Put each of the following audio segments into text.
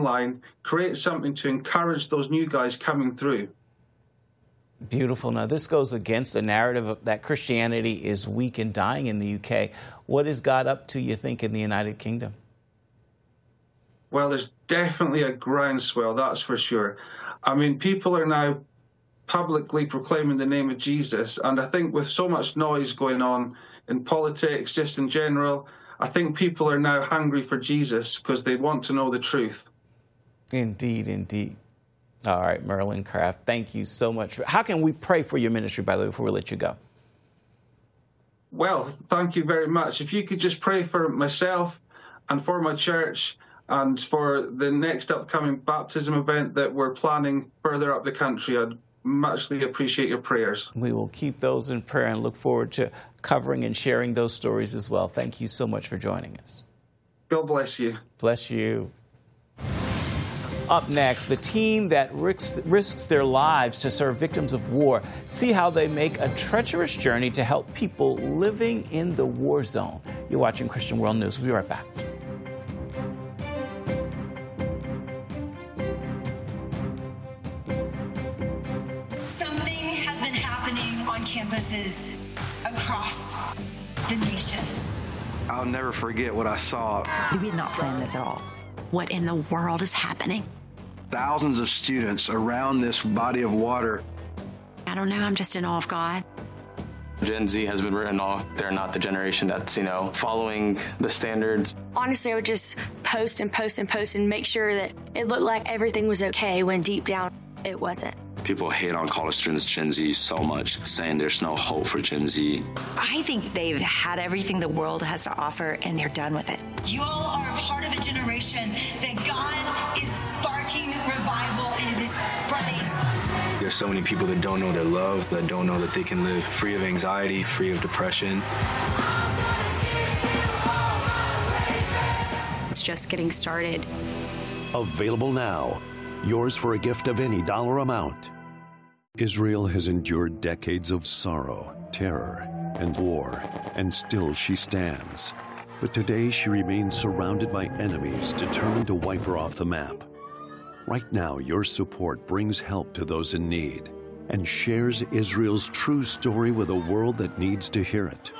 line, create something to encourage those new guys coming through. Beautiful. Now, this goes against the narrative that Christianity is weak and dying in the UK. What is God up to, you think, in the United Kingdom? Well, there's definitely a groundswell, that's for sure. I mean, people are now publicly proclaiming the name of Jesus, and I think with so much noise going on in politics, just in general, I think people are now hungry for Jesus because they want to know the truth. Indeed, indeed. All right, Merlin Craft, thank you so much. How can we pray for your ministry, by the way, before we let you go? Well, thank you very much. If you could just pray for myself and for my church and for the next upcoming baptism event that we're planning further up the country, I'd muchly appreciate your prayers. We will keep those in prayer and look forward to covering and sharing those stories as well. Thank you so much for joining us. God bless you. Bless you. Up next, the team that risks their lives to serve victims of war. See how they make a treacherous journey to help people living in the war zone. You're watching Christian World News. We'll be right back. Something has been happening on campuses across the nation. I'll never forget what I saw. We did not plan this at all. What in the world is happening? Thousands of students around this body of water. I don't know, I'm just in awe of God. Gen Z has been written off. They're not the generation that's, following the standards. Honestly, I would just post and post and post and make sure that it looked like everything was okay when deep down it wasn't. People hate on college students, Gen Z, so much, saying there's no hope for Gen Z. I think they've had everything the world has to offer, and they're done with it. You all are a part of a generation that God is sparking revival, and it is spreading. There's so many people that don't know their love, that don't know that they can live free of anxiety, free of depression. It's just getting started. Available now. Yours for a gift of any dollar amount. Israel has endured decades of sorrow, terror, and war, and still she stands. But today she remains surrounded by enemies determined to wipe her off the map. Right now, your support brings help to those in need and shares Israel's true story with a world that needs to hear it.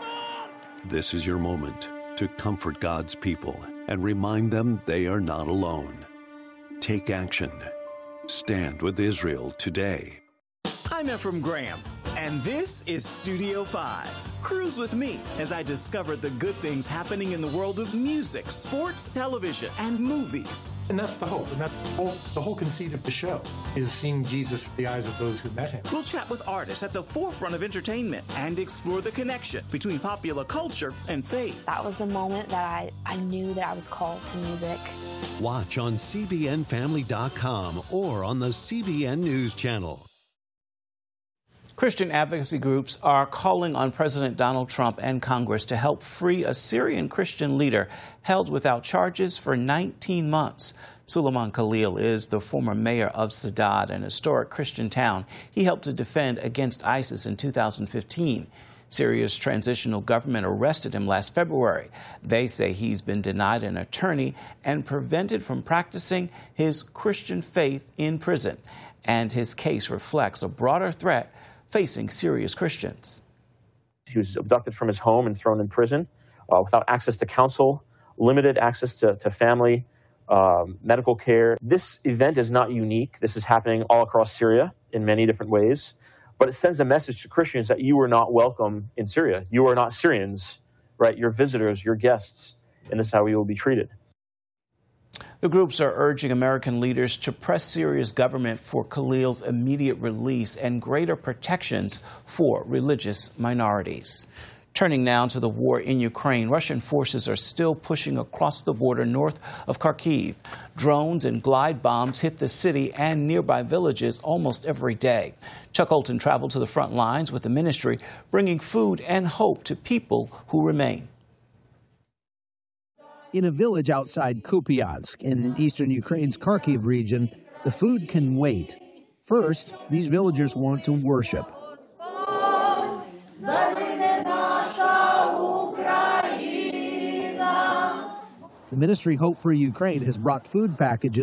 This is your moment to comfort God's people and remind them they are not alone. Take action. Stand with Israel today. I'm Ephraim Graham, and this is Studio 5. Cruise with me as I discover the good things happening in the world of music, sports, television, and movies. And that's the hope, and that's the whole conceit of the show, is seeing Jesus through the eyes of those who met him. We'll chat with artists at the forefront of entertainment and explore the connection between popular culture and faith. That was the moment that I knew that I was called to music. Watch on CBNFamily.com or on the CBN News Channel. Christian advocacy groups are calling on President Donald Trump and Congress to help free a Syrian Christian leader held without charges for 19 months. Suleiman Khalil is the former mayor of Saadad, an historic Christian town he helped to defend against ISIS in 2015. Syria's transitional government arrested him last February. They say he's been denied an attorney and prevented from practicing his Christian faith in prison. And his case reflects a broader threat facing Syria's Christians. He was abducted from his home and thrown in prison without access to counsel, limited access to family, medical care. This event is not unique. This is happening all across Syria in many different ways. But it sends a message to Christians that you are not welcome in Syria. You are not Syrians, right? You're visitors, you're guests, and this is how we will be treated. The groups are urging American leaders to press Syria's government for Khalil's immediate release and greater protections for religious minorities. Turning now to the war in Ukraine, Russian forces are still pushing across the border north of Kharkiv. Drones and glide bombs hit the city and nearby villages almost every day. Chuck Olton traveled to the front lines with the ministry, bringing food and hope to people who remain. In a village outside Kupiansk in eastern Ukraine's Kharkiv region, the food can wait. First, these villagers want to worship. The ministry Hope for Ukraine has brought food packages